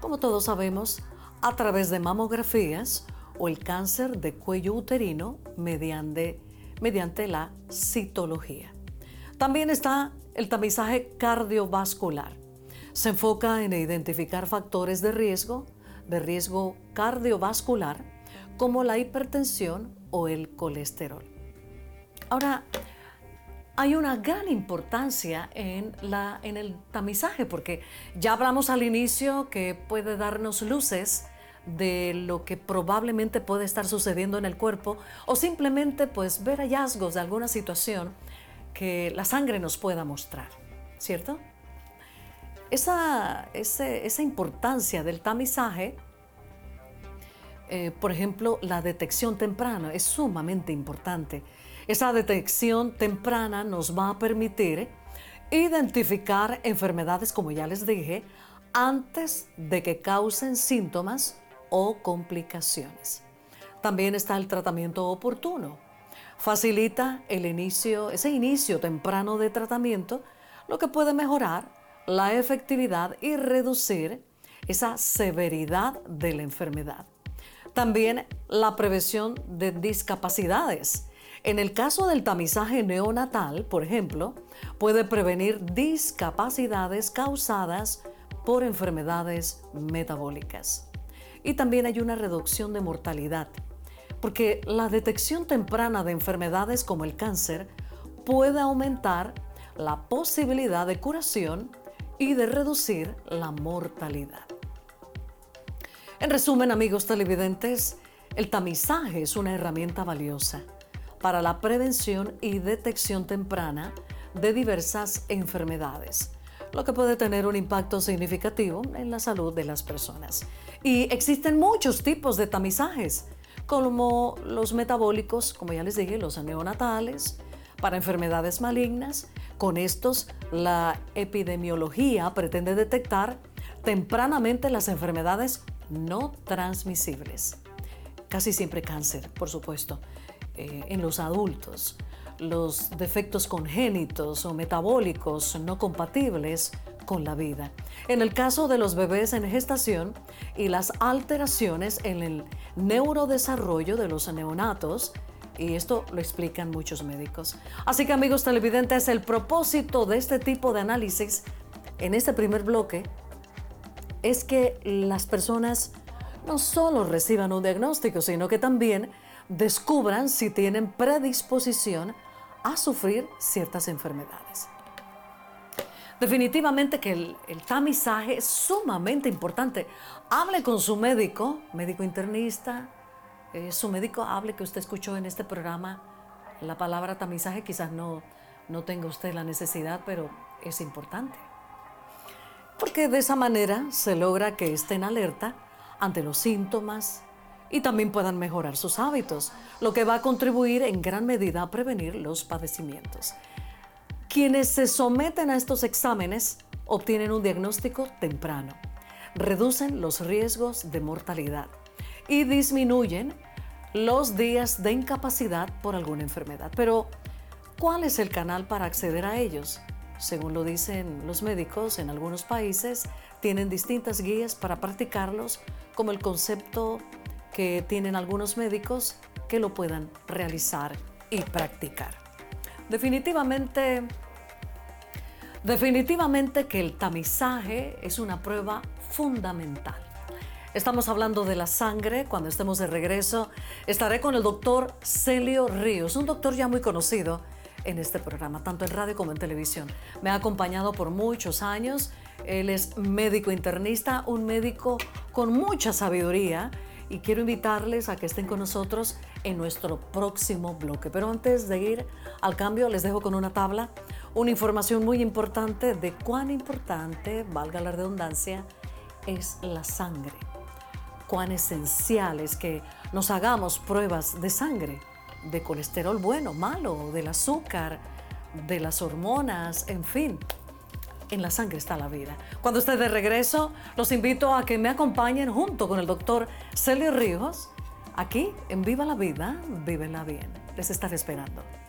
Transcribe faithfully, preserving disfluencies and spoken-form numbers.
como todos sabemos, a través de mamografías o el cáncer de cuello uterino mediante, mediante la citología. También está el tamizaje cardiovascular. Se enfoca en identificar factores de riesgo, de riesgo cardiovascular, como la hipertensión o el colesterol. Ahora, hay una gran importancia en, la, en el tamizaje, porque ya hablamos al inicio que puede darnos luces de lo que probablemente puede estar sucediendo en el cuerpo, o simplemente pues ver hallazgos de alguna situación que la sangre nos pueda mostrar, ¿cierto? Esa, ese, esa importancia del tamizaje, eh, por ejemplo, la detección temprana es sumamente importante. Esa detección temprana nos va a permitir identificar enfermedades, como ya les dije, antes de que causen síntomas o complicaciones. También está el tratamiento oportuno. Facilita el inicio, ese inicio temprano de tratamiento, lo que puede mejorar la efectividad y reducir esa severidad de la enfermedad. También la prevención de discapacidades. En el caso del tamizaje neonatal, por ejemplo, puede prevenir discapacidades causadas por enfermedades metabólicas. Y también hay una reducción de mortalidad, porque la detección temprana de enfermedades como el cáncer puede aumentar la posibilidad de curación y de reducir la mortalidad. En resumen, amigos televidentes, el tamizaje es una herramienta valiosa para la prevención y detección temprana de diversas enfermedades, lo que puede tener un impacto significativo en la salud de las personas. Y existen muchos tipos de tamizajes, como los metabólicos, como ya les dije, los neonatales, para enfermedades malignas. Con estos, la epidemiología pretende detectar tempranamente las enfermedades no transmisibles. Casi siempre cáncer, por supuesto, eh, en los adultos. Los defectos congénitos o metabólicos no compatibles con la vida. En el caso de los bebés en gestación y las alteraciones en el neurodesarrollo de los neonatos, y esto lo explican muchos médicos. Así que, amigos televidentes, el propósito de este tipo de análisis en este primer bloque es que las personas no solo reciban un diagnóstico, sino que también descubran si tienen predisposición a sufrir ciertas enfermedades. Definitivamente que el, el tamizaje es sumamente importante. Hable con su médico, médico internista, eh, su médico, hable, que usted escuchó en este programa la palabra tamizaje. Quizás no, no tenga usted la necesidad, pero es importante. Porque de esa manera se logra que estén alerta ante los síntomas y también puedan mejorar sus hábitos, lo que va a contribuir en gran medida a prevenir los padecimientos. Quienes se someten a estos exámenes obtienen un diagnóstico temprano, reducen los riesgos de mortalidad y disminuyen los días de incapacidad por alguna enfermedad. Pero, ¿cuál es el canal para acceder a ellos? Según lo dicen los médicos, en algunos países tienen distintas guías para practicarlos, como el concepto que tienen algunos médicos que lo puedan realizar y practicar. Definitivamente, definitivamente que el tamizaje es una prueba fundamental. Estamos hablando de la sangre. Cuando estemos de regreso, estaré con el doctor Celio Ríos, un doctor ya muy conocido en este programa, tanto en radio como en televisión. Me ha acompañado por muchos años. Él es médico internista, un médico con mucha sabiduría, y quiero invitarles a que estén con nosotros en nuestro próximo bloque. Pero antes de ir al cambio, les dejo con una tabla, una información muy importante de cuán importante, valga la redundancia, es la sangre. Cuán esencial es que nos hagamos pruebas de sangre, de colesterol bueno, malo, del azúcar, de las hormonas, en fin. En la sangre está la vida. Cuando esté de regreso, los invito a que me acompañen junto con el doctor Celio Ríos, aquí en Viva la Vida, Vívela Bien. Les estaré esperando.